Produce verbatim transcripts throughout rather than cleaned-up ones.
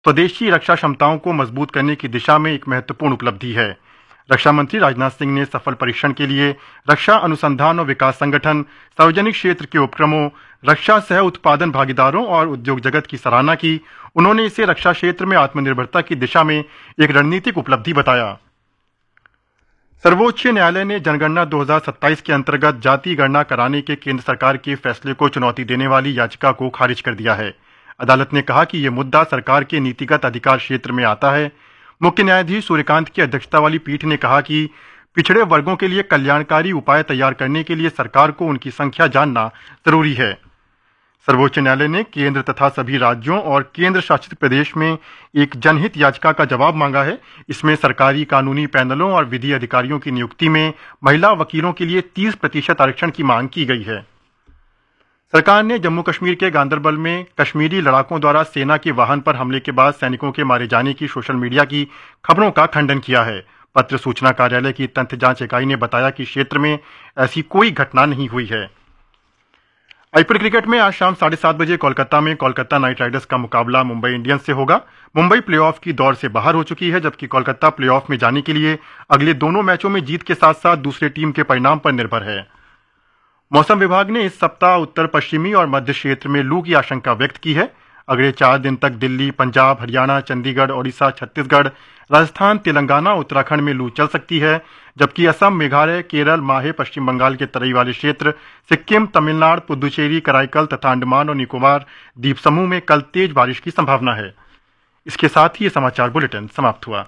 स्वदेशी रक्षा क्षमताओं को मजबूत करने की दिशा में एक महत्वपूर्ण उपलब्धि है। रक्षा मंत्री राजनाथ सिंह ने सफल परीक्षण के लिए रक्षा अनुसंधान और विकास संगठन, सार्वजनिक क्षेत्र के उपक्रमों, रक्षा सह उत्पादन भागीदारों और उद्योग जगत की सराहना की। उन्होंने इसे रक्षा क्षेत्र में आत्मनिर्भरता की दिशा में एक रणनीतिक उपलब्धि बताया। सर्वोच्च न्यायालय ने जनगणना दो हज़ार सत्ताईस के अंतर्गत जाति गणना कराने के केंद्र सरकार के फैसले को चुनौती देने वाली याचिका को खारिज कर दिया है। अदालत ने कहा कि यह मुद्दा सरकार के नीतिगत अधिकार क्षेत्र में आता है। मुख्य न्यायाधीश सूर्यकांत की अध्यक्षता वाली पीठ ने कहा कि पिछड़े वर्गों के लिए कल्याणकारी उपाय तैयार करने के लिए सरकार को उनकी संख्या जानना जरूरी है। सर्वोच्च न्यायालय ने केंद्र तथा सभी राज्यों और केंद्र शासित प्रदेश में एक जनहित याचिका का जवाब मांगा है। इसमें सरकारी कानूनी पैनलों और विधि अधिकारियों की नियुक्ति में महिला वकीलों के लिए तीस प्रतिशत आरक्षण की मांग की गई है। सरकार ने जम्मू कश्मीर के गांदरबल में कश्मीरी लड़ाकों द्वारा सेना के वाहन पर हमले के बाद सैनिकों के मारे जाने की सोशल मीडिया की खबरों का खंडन किया है। पत्र सूचना कार्यालय की तथ्य जांच इकाई ने बताया कि क्षेत्र में ऐसी कोई घटना नहीं हुई है। आईपीएल क्रिकेट में आज शाम साढ़े सात बजे कोलकाता में कोलकाता नाइट राइडर्स का मुकाबला मुंबई इंडियंस से होगा। मुंबई प्लेऑफ की दौड़ से बाहर हो चुकी है, जबकि कोलकाता प्लेऑफ में जाने के लिए अगले दोनों मैचों में जीत के साथ साथ दूसरे टीम के परिणाम पर निर्भर है। मौसम विभाग ने इस सप्ताह उत्तर पश्चिमी और मध्य क्षेत्र में लू की आशंका व्यक्त की है। अगले चार दिन तक दिल्ली, पंजाब, हरियाणा, चंडीगढ़, ओडिशा, छत्तीसगढ़, राजस्थान, तेलंगाना, उत्तराखंड में लू चल सकती है, जबकि असम, मेघालय, केरल, माहे, पश्चिम बंगाल के तराई वाले क्षेत्र, सिक्किम, तमिलनाडु, पुदुचेरी, कराईकल तथा अंडमान और निकोबार द्वीप समूह में कल तेज बारिश की संभावना है। इसके साथ ही ये समाचार बुलेटिन समाप्त हुआ।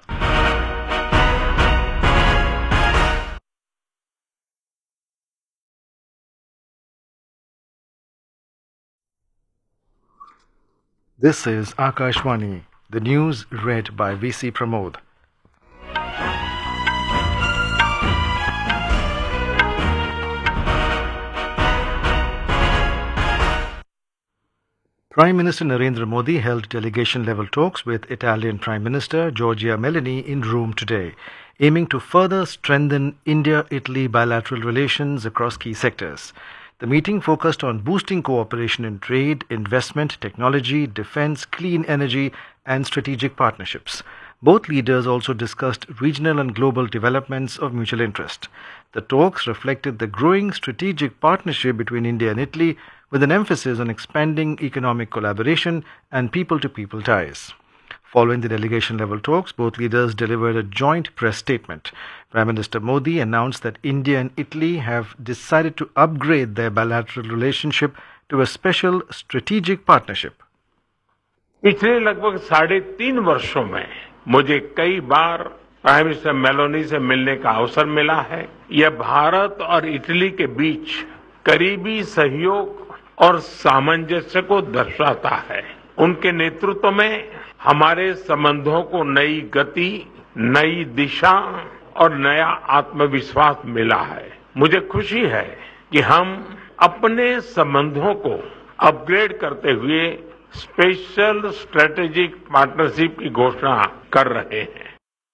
This is Akashvani, the news read by V C Pramod. Prime Minister Narendra Modi held delegation-level talks with Italian Prime Minister Giorgia Meloni in Rome today, aiming to further strengthen India-Italy bilateral relations across key sectors. The meeting focused on boosting cooperation in trade, investment, technology, defense, clean energy, and strategic partnerships. Both leaders also discussed regional and global developments of mutual interest. The talks reflected the growing strategic partnership between India and Italy, with an emphasis on expanding economic collaboration and people-to-people ties. Following the delegation-level talks, both leaders delivered a joint press statement. Prime Minister Modi announced that India and Italy have decided to upgrade their bilateral relationship to a special strategic partnership. पिछले लगभग साढ़े तीन वर्षों में मुझे कई बार prime minister Meloni से मिलने का अवसर मिला है। यह भारत और इटली के बीच करीबी सहयोग और सामंजस्य को दर्शाता है। उनके नेतृत्व में हमारे संबंधों को नई गति, नई दिशा और नया आत्मविश्वास मिला है। मुझे खुशी है कि हम अपने संबंधों को अपग्रेड करते हुए स्पेशल स्ट्रेटेजिक पार्टनरशिप की घोषणा कर रहे हैं।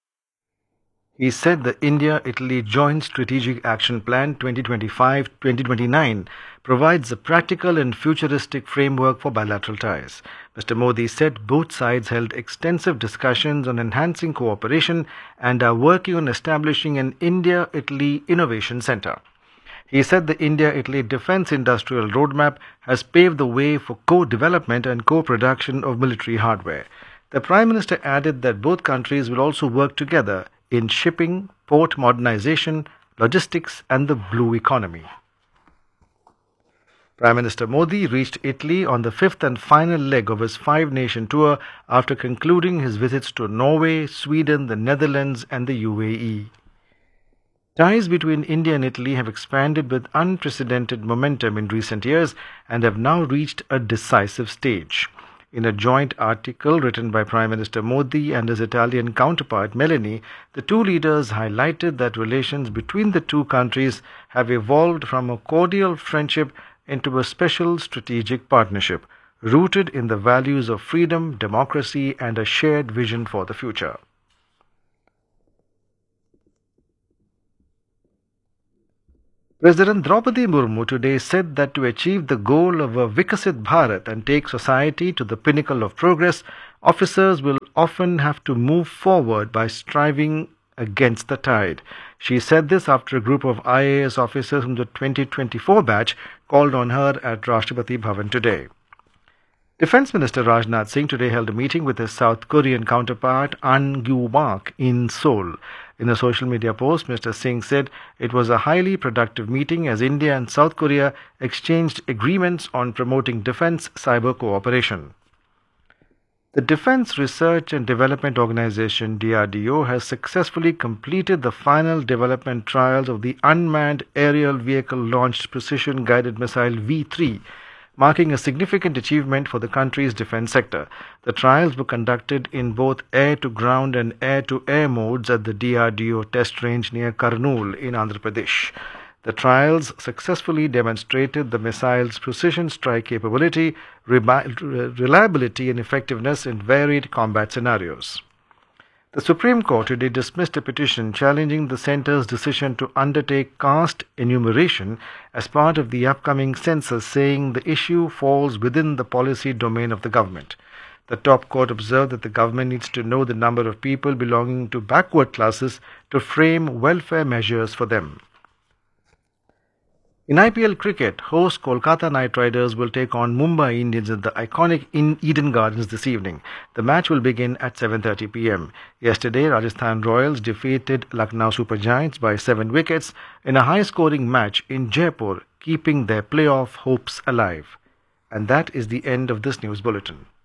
He said the India-Italy Joint Strategic Action Plan twenty twenty-five to twenty twenty-nine provides a practical and futuristic framework for bilateral ties. Mister Modi said both sides held extensive discussions on enhancing cooperation and are working on establishing an India-Italy Innovation Center. He said the India-Italy Defence Industrial Roadmap has paved the way for co-development and co-production of military hardware. The Prime Minister added that both countries will also work together in shipping, port modernization, logistics and the blue economy. Prime Minister Modi reached Italy on the fifth and final leg of his five-nation tour after concluding his visits to Norway, Sweden, the Netherlands and the U A E. Ties between India and Italy have expanded with unprecedented momentum in recent years and have now reached a decisive stage. In a joint article written by Prime Minister Modi and his Italian counterpart Meloni, the two leaders highlighted that relations between the two countries have evolved from a cordial friendship into a special strategic partnership, rooted in the values of freedom, democracy, and a shared vision for the future. President Draupadi Murmu today said that to achieve the goal of a Vikasit Bharat and take society to the pinnacle of progress, officers will often have to move forward by striving against the tide. She said this after a group of I A S officers from the twenty twenty-four batch called on her at Rashtrapati Bhavan today. Defence Minister Rajnath Singh today held a meeting with his South Korean counterpart An Gyu-mak in Seoul. In a social media post, Mister Singh said it was a highly productive meeting as India and South Korea exchanged agreements on promoting defence cyber cooperation. The Defence Research and Development Organization D R D O has successfully completed the final development trials of the Unmanned Aerial Vehicle Launched Precision Guided Missile V three, marking a significant achievement for the country's defence sector. The trials were conducted in both air-to-ground and air-to-air modes at the D R D O test range near Kurnool in Andhra Pradesh. The trials successfully demonstrated the missile's precision strike capability, reliability and effectiveness in varied combat scenarios. The Supreme Court today dismissed a petition challenging the centre's decision to undertake caste enumeration as part of the upcoming census, saying the issue falls within the policy domain of the government. The top court observed that the government needs to know the number of people belonging to backward classes to frame welfare measures for them. In I P L cricket, host Kolkata Knight Riders will take on Mumbai Indians at the iconic Eden Gardens this evening. The match will begin at seven thirty p m. Yesterday, Rajasthan Royals defeated Lucknow Super Giants by seven wickets in a high-scoring match in Jaipur, keeping their playoff hopes alive. And that is the end of this news bulletin.